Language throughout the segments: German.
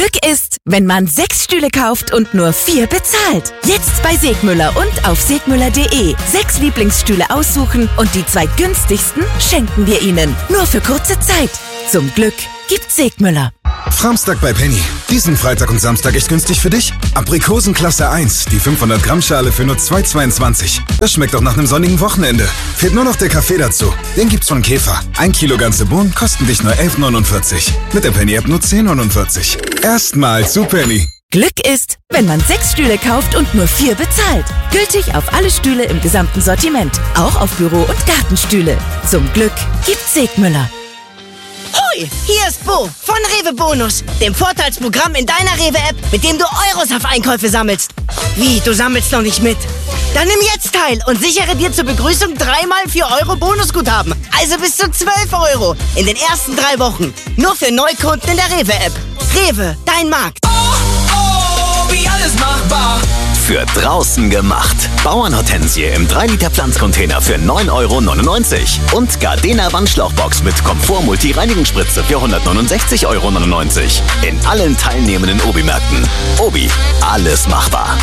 Glück ist, wenn man 6 Stühle kauft und nur 4 bezahlt. Jetzt bei Segmüller und auf segmüller.de. 6 Lieblingsstühle aussuchen und die 2 günstigsten schenken wir Ihnen. Nur für kurze Zeit. Zum Glück gibt's Segmüller. Framstag bei Penny. Diesen Freitag und Samstag echt günstig für dich? Aprikosen Klasse 1, die 500 Gramm Schale für nur 2,22. Das schmeckt auch nach einem sonnigen Wochenende. Fehlt nur noch der Kaffee dazu. Den gibt's von Käfer. 1 Kilo ganze Bohnen kosten dich nur 11,49. Mit der Penny-App nur 10,49. Erstmal zu Penny. Glück ist, wenn man 6 Stühle kauft und nur 4 bezahlt. Gültig auf alle Stühle im gesamten Sortiment. Auch auf Büro- und Gartenstühle. Zum Glück gibt's Segmüller. Hoi, hier ist Bo von Rewe Bonus, dem Vorteilsprogramm in deiner Rewe-App, mit dem du Euros auf Einkäufe sammelst. Wie, du sammelst noch nicht mit? Dann nimm jetzt teil und sichere dir zur Begrüßung 3x 4 Euro Bonusguthaben. Also bis zu 12 Euro in den ersten 3 Wochen. Nur für Neukunden in der Rewe-App. Rewe, dein Markt. Wie alles machbar. Für draußen gemacht. Bauernhortensie im 3-Liter Pflanzcontainer für 9,99 € und Gardena Wandschlauchbox mit Komfort-Multi-Reinigungsspritze für 169,99 € in allen teilnehmenden Obi-Märkten. Obi, alles machbar.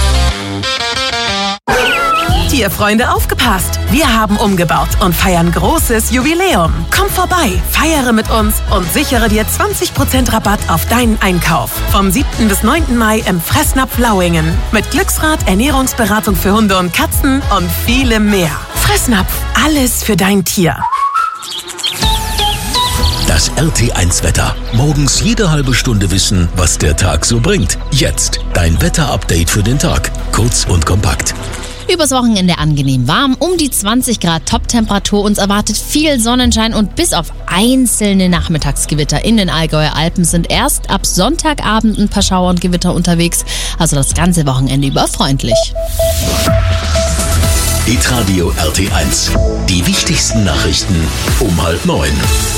Tierfreunde, aufgepasst! Wir haben umgebaut und feiern großes Jubiläum. Komm vorbei, feiere mit uns und sichere dir 20% Rabatt auf deinen Einkauf. Vom 7. bis 9. Mai im Fressnapf Lauingen. Mit Glücksrad, Ernährungsberatung für Hunde und Katzen und vielem mehr. Fressnapf, alles für dein Tier. Das RT1-Wetter. Morgens jede halbe Stunde wissen, was der Tag so bringt. Jetzt dein Wetter-Update für den Tag. Kurz und kompakt. Übers Wochenende angenehm warm, um die 20 Grad Top-Temperatur. Uns erwartet viel Sonnenschein und bis auf einzelne Nachmittagsgewitter in den Allgäuer Alpen sind erst ab Sonntagabend ein paar Schauer und Gewitter unterwegs. Also das ganze Wochenende über freundlich. Hitradio RT1. Die wichtigsten Nachrichten um 8:30.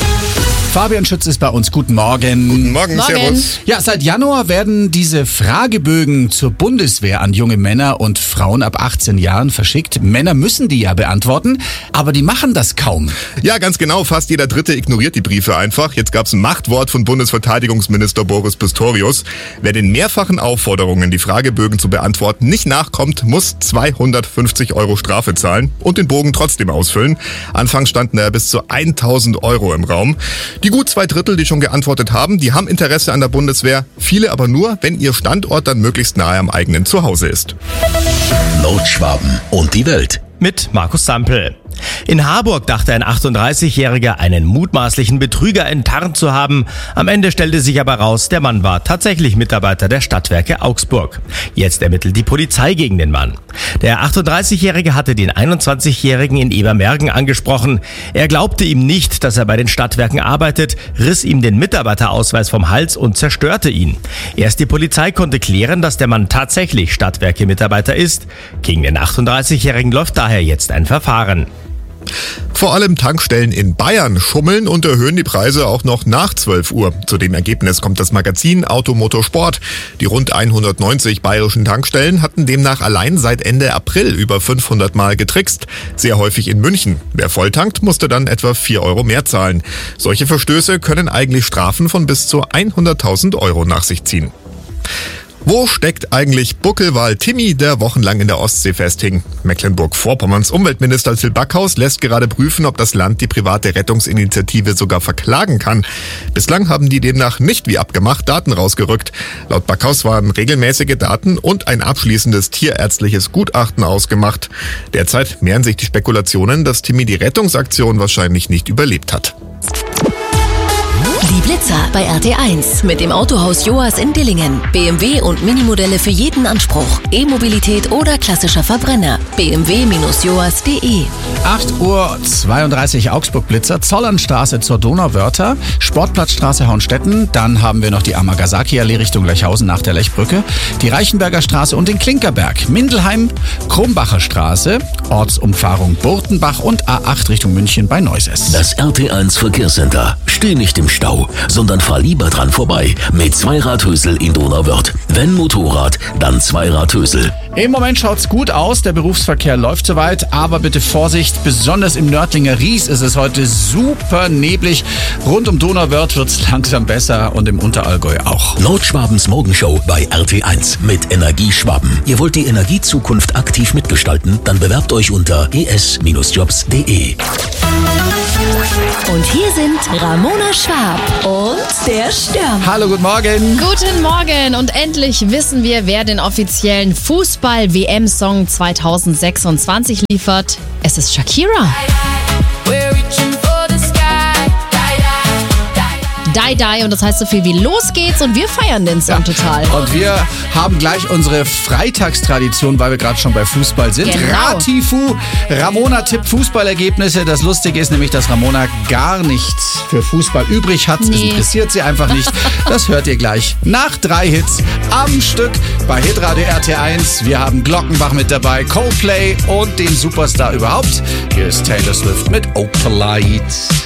Fabian Schütz ist bei uns. Guten Morgen. Guten Morgen, servus. Ja, seit Januar werden diese Fragebögen zur Bundeswehr an junge Männer und Frauen ab 18 Jahren verschickt. Männer müssen die ja beantworten, aber die machen das kaum. Ja, ganz genau. Fast jeder Dritte ignoriert die Briefe einfach. Jetzt gab's ein Machtwort von Bundesverteidigungsminister Boris Pistorius. Wer den mehrfachen Aufforderungen, die Fragebögen zu beantworten, nicht nachkommt, muss 250 € Strafe zahlen und den Bogen trotzdem ausfüllen. Anfangs standen da bis zu 1.000 € im Raum. Die gut 2 Drittel, die schon geantwortet haben, die haben Interesse an der Bundeswehr. Viele aber nur, wenn ihr Standort dann möglichst nahe am eigenen Zuhause ist. Nordschwaben und die Welt. Mit Markus Sampel. In Harburg dachte ein 38-Jähriger, einen mutmaßlichen Betrüger enttarnt zu haben. Am Ende stellte sich aber raus, der Mann war tatsächlich Mitarbeiter der Stadtwerke Augsburg. Jetzt ermittelt die Polizei gegen den Mann. Der 38-Jährige hatte den 21-Jährigen in Ebermergen angesprochen. Er glaubte ihm nicht, dass er bei den Stadtwerken arbeitet, riss ihm den Mitarbeiterausweis vom Hals und zerstörte ihn. Erst die Polizei konnte klären, dass der Mann tatsächlich Stadtwerke-Mitarbeiter ist. Gegen den 38-Jährigen läuft daher jetzt ein Verfahren. Vor allem Tankstellen in Bayern schummeln und erhöhen die Preise auch noch nach 12 Uhr. Zu dem Ergebnis kommt das Magazin Auto Motor Sport. Die rund 190 bayerischen Tankstellen hatten demnach allein seit Ende April über 500 Mal getrickst. Sehr häufig in München. Wer volltankt, musste dann etwa 4 € mehr zahlen. Solche Verstöße können eigentlich Strafen von bis zu 100.000 € nach sich ziehen. Wo steckt eigentlich Buckelwal Timmy, der wochenlang in der Ostsee festhing? Mecklenburg-Vorpommerns Umweltminister Till Backhaus lässt gerade prüfen, ob das Land die private Rettungsinitiative sogar verklagen kann. Bislang haben die demnach nicht wie abgemacht Daten rausgerückt. Laut Backhaus waren regelmäßige Daten und ein abschließendes tierärztliches Gutachten ausgemacht. Derzeit mehren sich die Spekulationen, dass Timmy die Rettungsaktion wahrscheinlich nicht überlebt hat. Die Blitzer bei RT1 mit dem Autohaus Joas in Dillingen. BMW und Minimodelle für jeden Anspruch. E-Mobilität oder klassischer Verbrenner. bmw-joas.de. 8:32 Uhr Augsburg-Blitzer, Zollernstraße zur Donauwörter, Sportplatzstraße Hauenstetten, dann haben wir noch die Amagasaki-Allee Richtung Lechhausen nach der Lechbrücke, die Reichenberger Straße und den Klinkerberg, Mindelheim, Krumbacher Straße, Ortsumfahrung Burtenbach und A8 Richtung München bei Neuses. Das RT1 Verkehrscenter. Steh nicht im Stau, sondern fahr lieber dran vorbei mit Zweiradhösel in Donauwörth. Wenn Motorrad, dann Zweiradhösel. Im Moment schaut's gut aus, der Berufsverkehr läuft soweit, aber bitte Vorsicht, besonders im Nördlinger Ries ist es heute super neblig. Rund um Donauwörth wird's langsam besser und im Unterallgäu auch. Nordschwabens Morgenshow bei RT1 mit Energieschwaben. Ihr wollt die Energiezukunft aktiv mitgestalten? Dann bewerbt euch unter es-jobs.de. Und hier sind Ramona Schwab und der Stürmer. Hallo, guten Morgen. Guten Morgen und endlich wissen wir, wer den offiziellen Fußball-WM-Song 2026 liefert. Es ist Shakira. Die Die und das heißt so viel wie los geht's und wir feiern den Song total. Und wir haben gleich unsere Freitagstradition, weil wir gerade schon bei Fußball sind. Genau. Ratifu. Ramona tippt Fußballergebnisse. Das Lustige ist nämlich, dass Ramona gar nichts für Fußball übrig hat. Das interessiert sie einfach nicht. Das hört ihr gleich nach 3 Hits am Stück bei Hitradio RT1. Wir haben Glockenbach mit dabei, Coldplay und den Superstar überhaupt. Hier ist Taylor Swift mit Opalite.